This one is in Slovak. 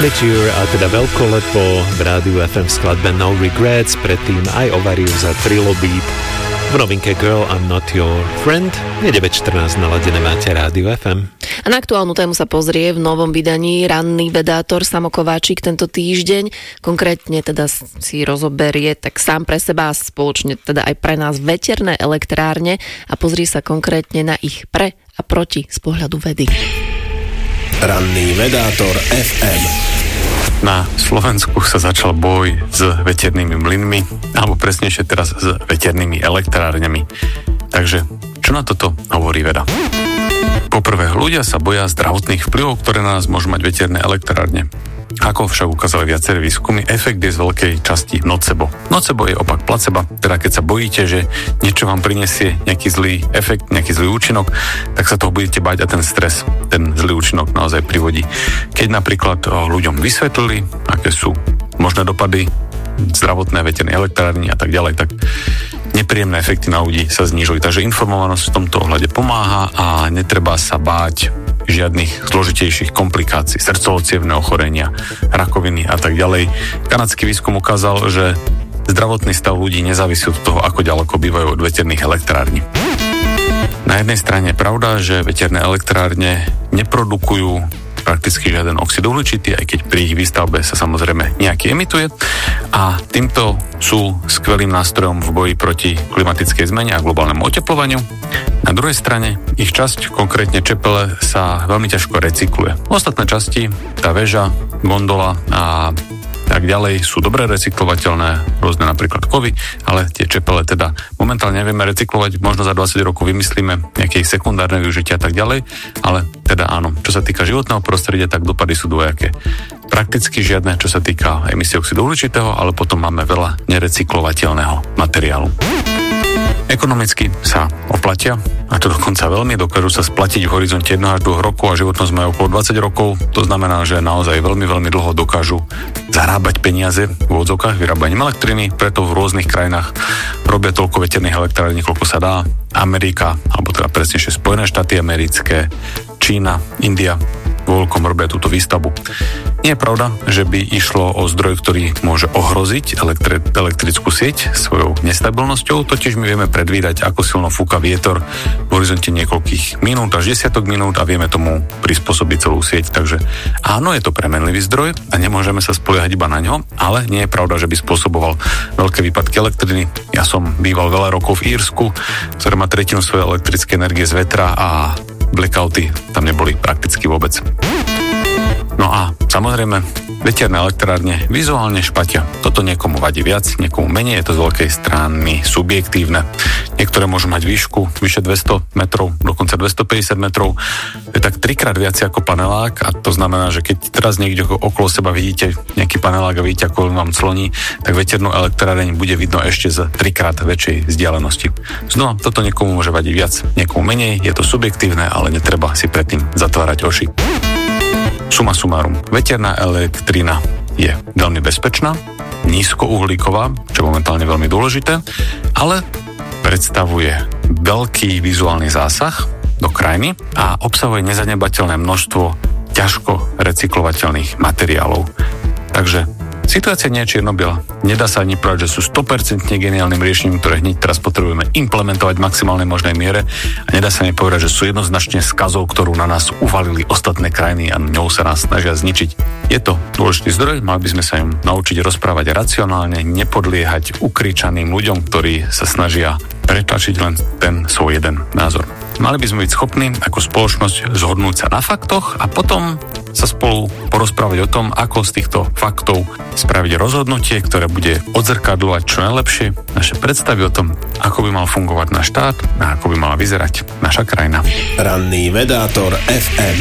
Meteor a teda veľkolepo v rádiu FM v skladbe No Regrets, predtým aj Ovariu za Trilobit. V novinke Girl, I'm Not Your Friend. Je 9.14, naladené máte rádiu FM. A na aktuálnu tému sa pozrie v novom vydaní ranný vedátor Samo Kováčik tento týždeň. Konkrétne teda si rozoberie tak sám pre seba a spoločne teda aj pre nás veterné elektrárne a pozrie sa konkrétne na ich pre a proti z pohľadu vedy. Ranný vedátor FM. Na Slovensku sa začal boj s veternými mlynmi, alebo presnejšie teraz s veternými elektrárňami. Takže, čo na toto hovorí veda? Poprvé, ľudia sa boja zdravotných vplyvov, ktoré na nás môžu mať veterné elektrárne. Ako však ukázali viaceré výskumy, efekt je z veľkej časti nocebo. Nocebo je opak placeba, teda keď sa bojíte, že niečo vám prinesie nejaký zlý efekt, nejaký zlý účinok, tak sa toho budete báť a ten stres, ten zlý účinok naozaj privodí. Keď napríklad ľuďom vysvetlili, aké sú možné dopady zdravotné veterné elektrárny a tak ďalej, tak nepríjemné efekty na ľudí sa znížili. Takže informovanosť v tomto ohľade pomáha a netreba sa báť žiadnych zložitejších komplikácií, srdcovo-cievneho ochorenia, rakoviny a tak ďalej. Kanadský výskum ukázal, že zdravotný stav ľudí nezávisí od toho, ako ďaleko bývajú od veterných elektrární. Na jednej strane je pravda, že veterné elektrárne neprodukujú prakticky žiaden oxid uhličitý, aj keď pri ich výstavbe sa samozrejme nejaký emituje. A týmto sú skvelým nástrojom v boji proti klimatickej zmene a globálnemu oteplovaniu. Na druhej strane ich časť, konkrétne čepele, sa veľmi ťažko recykluje. Ostatné časti, tá väža, gondola a tak ďalej sú dobre recyklovateľné, rôzne napríklad kovy, ale tie čepele teda momentálne nevieme recyklovať, možno za 20 rokov vymyslíme nejaké sekundárne využitia a tak ďalej, ale teda áno, čo sa týka životného prostredia, tak dopady sú dvojaké. Prakticky žiadne, čo sa týka emisie oxidu uhličitého, ale potom máme veľa nerecyklovateľného materiálu. Ekonomicky sa oplatia, a to dokonca veľmi, dokážu sa splatiť v horizonte 1 až 2 rokov a životnosť majú okolo 20 rokov. To znamená, že naozaj veľmi, veľmi dlho dokážu zarábať peniaze v úvodzovkách vyrábaním elektriny, preto v rôznych krajinách robia toľko veterných elektrární, koľko sa dá. Amerika, alebo teda presnejšie Spojené štáty americké, Čína, India vo veľkom robia túto výstavbu. Nie je pravda, že by išlo o zdroj, ktorý môže ohroziť elektrickú sieť svojou nestabilnosťou, totiž my vieme predvídať, ako silno fúka vietor v horizonte niekoľkých minút až desiatok minút a vieme tomu prispôsobiť celú sieť. Takže áno, je to premenlivý zdroj a nemôžeme sa spoliehať iba na ňo, ale nie je pravda, že by spôsoboval veľké výpadky elektriny. Ja som býval veľa rokov v Írsku, ktoré má tretinu svojej elektrickej energie z vetra a blackouty tam neboli prakticky vôbec. No a samozrejme, veterné elektrárne vizuálne špatia. Toto niekomu vadí viac, niekomu menej, je to z veľkej strany subjektívne. Niektoré môžu mať výšku vyše 200 metrov, dokonca 250 metrov. Je tak 3-krát viac ako panelák a to znamená, že keď teraz niekde okolo seba vidíte nejaký panelák a vidíte, ako vám cloní, tak veternú elektráreň bude vidno ešte z 3-krát väčšej vzdialenosti. Znova, toto niekomu môže vadiť viac, niekomu menej, je to subjektívne, ale netreba si predtým zatvárať oči. Suma sumárum, veterná elektrina je veľmi bezpečná, nízkouhlíková, čo je momentálne veľmi dôležité, ale predstavuje veľký vizuálny zásah do krajiny a obsahuje nezanedbateľné množstvo ťažko recyklovateľných materiálov. Takže situácia nie je čierno-biela. Nedá sa ani povedať, že sú 100% geniálnym riešením, ktoré hneď teraz potrebujeme implementovať v maximálnej možnej miere a nedá sa ani povedať, že sú jednoznačne skazou, ktorú na nás uvalili ostatné krajiny a ňou sa nás snažia zničiť. Je to dôležitý zdroj, mali by sme sa im naučiť rozprávať racionálne, nepodliehať ukričaným ľuďom, ktorí sa snažia pretlačiť len ten svoj jeden názor. Mali by sme byť schopní ako spoločnosť zhodnúť sa na faktoch a potom sa spolu porozprávať o tom, ako z týchto faktov spraviť rozhodnutie, ktoré bude odzrkadľovať čo najlepšie naše predstavy o tom, ako by mal fungovať náš štát a ako by mala vyzerať naša krajina. Ranný vedátor FM.